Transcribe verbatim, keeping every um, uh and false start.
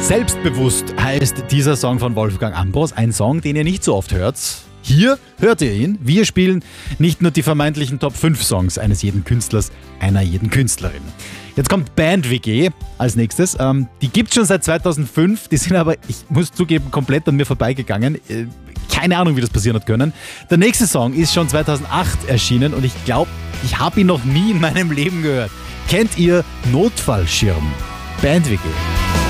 Selbstbewusst heißt dieser Song von Wolfgang Ambros. Ein Song, den ihr nicht so oft hört. Hier hört ihr ihn. Wir spielen nicht nur die vermeintlichen Top fünf Songs eines jeden Künstlers, einer jeden Künstlerin. Jetzt kommt Band W G als nächstes. Ähm, die gibt es schon seit zweitausendfünf. Die sind aber, ich muss zugeben, komplett an mir vorbeigegangen. Äh, keine Ahnung, wie das passieren hat können. Der nächste Song ist schon zweitausendacht erschienen und ich glaube, ich habe ihn noch nie in meinem Leben gehört. Kennt ihr Notfallschirm? Band W G.